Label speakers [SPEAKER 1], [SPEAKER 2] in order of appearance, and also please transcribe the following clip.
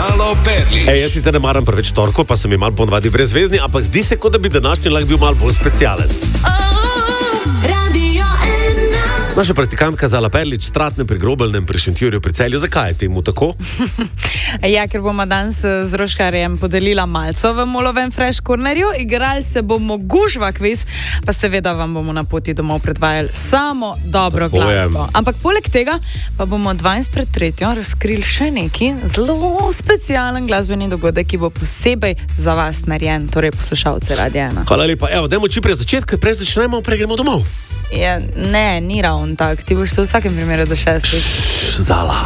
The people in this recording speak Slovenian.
[SPEAKER 1] Malo Perlič.
[SPEAKER 2] Jaz sicer ne maram preveč torkov, pa sem jim malo ponavadi brezvezni, ampak zdi se, kot da bi današnji lahko bil malo bolj specialen. Naša praktikantka Zala Perlič, Stratne pri Grobelnem, pri Šentjurju, pri Celju. Zakaj je temu tako?
[SPEAKER 3] Ja, ker bomo danes z Roškarjem podelila malco v Molovem Fresh Cornerju, igrali se bomo gužva kviz, pa seveda vam bomo na poti domov predvajali samo dobro glasbo. Ampak poleg tega pa bomo 20:03 razkrili še neki zelo specialen glasbeni dogodek, ki bo posebej za vas narejen, torej poslušalce Radia 1.
[SPEAKER 2] Hvala lepa. Evo, dajmo čim prej začeti, prej začnemo, prej gremo domov.
[SPEAKER 3] Ja, ne, ni ravno tak. Ti boš se v vsakem primeru do 6.
[SPEAKER 2] Zala.